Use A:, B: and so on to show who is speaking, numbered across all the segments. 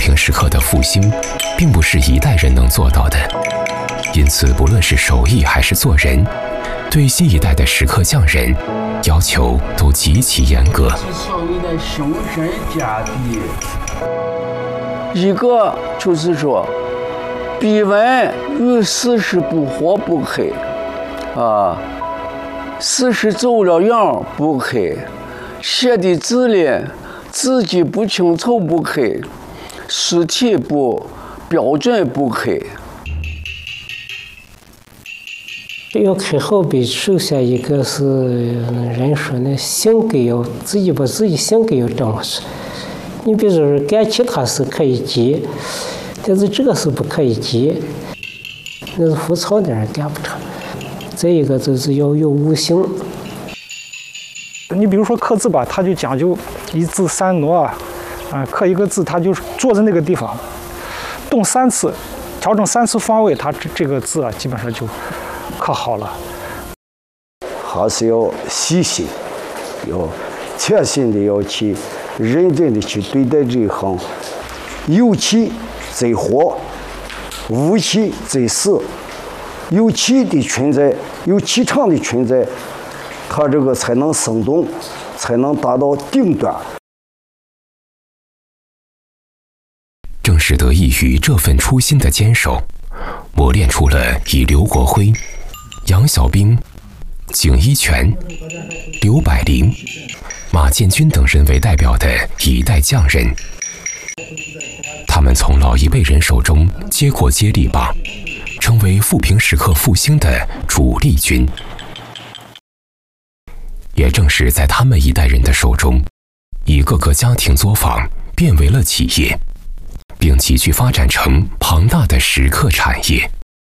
A: 平时刻的复兴，并不是一代人能做到的。因此，不论是手艺还是做人，对新一代的石刻匠人要求都极其严格。
B: 所谓的修身家底，一个就是说，笔文与事实不合不黑，事实走了样不黑，写的字呢字迹不清楚不黑，实体不标准不黑。
C: 要刻好笔，首先一个是人说呢，性格要自己把自己性格要正实。你比如说干其他事可以急，但是这个事不可以急，那是浮躁的人干不成。再一个就是要有悟性。
D: 你比如说刻字吧，它就讲究一字三挪刻一个字，它就是坐在那个地方动3次，调整3次方位，它这个字基本上就刻好了。
E: 还是要细心，要切心的要去认真的去对待这一行。有气则活，无气则死。有气的存在，有气场的存在，它这个才能生动，才能达到顶端。
A: 正是得益于这份初心的坚守，磨练出了以刘国辉、杨小兵、景一全、刘百灵、马建军等人为代表的一代匠人。他们从老一辈人手中接过接力棒，成为富平石刻复兴的主力军。也正是在他们一代人的手中，一个个家庭作坊变为了企业，并急剧发展成庞大的石刻产业。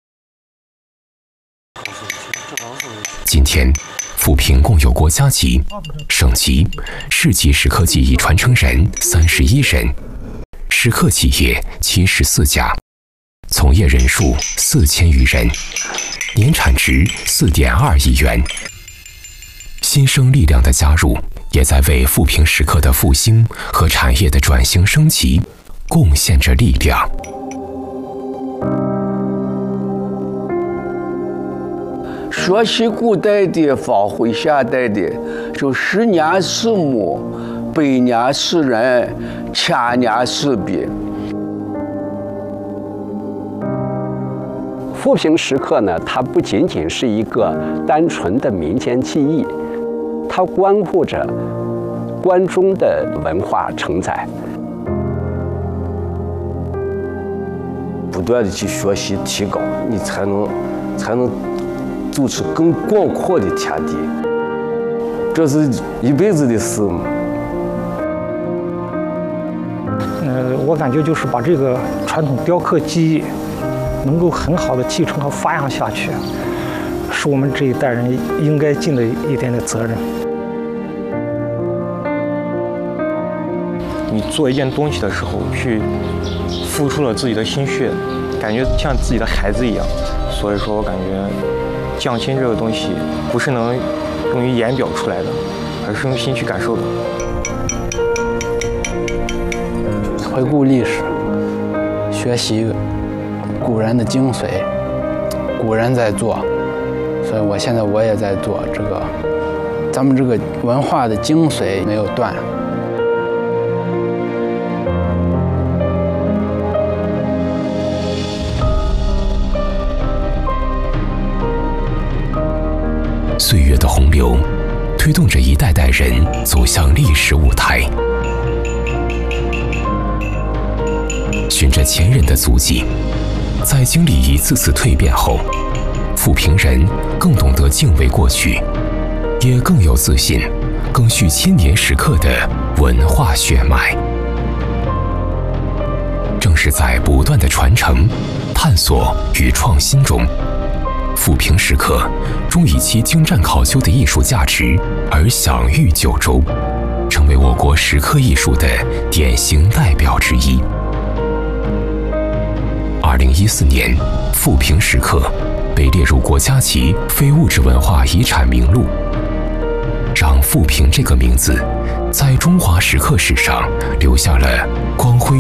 A: 今天，富平共有国家级、省级、市级石刻技艺传承人31人，石刻企业74家，从业人数4000余人，年产值4.2亿元。新生力量的加入，也在为富平石刻的复兴和产业的转型升级贡献着力量。
B: 学习古代的，发挥现代的，就10年使木，100年使人，1000年使笔。
F: 富平石刻呢，它不仅仅是一个单纯的民间技艺，它关乎着关中的文化承载。
E: 不断的去学习提高，你才能走出更广阔的天地。这是一辈子的事嘛。
D: 我感觉就是把这个传统雕刻技艺能够很好的继承和发扬下去，是我们这一代人应该尽的一点的责任。
G: 你做一件东西的时候，去付出了自己的心血，感觉像自己的孩子一样。所以说我感觉匠心这个东西不是能用于言表出来的，而是用心去感受的。
H: 回顾历史，学习古人的精髓，古人在做，所以我也在做这个，咱们这个文化的精髓没有断。
A: 岁月的洪流，推动着一代代人走向历史舞台。循着前人的足迹，在经历一次次蜕变后，富平人更懂得敬畏过去，也更有自信，更续千年石刻的文化血脉。正是在不断的传承、探索与创新中，富平石刻终以其精湛考究的艺术价值而享誉九州，成为我国石刻艺术的典型代表之一。2014年，富平石刻被列入国家级非物质文化遗产名录，让富平这个名字在中华石刻史上留下了光辉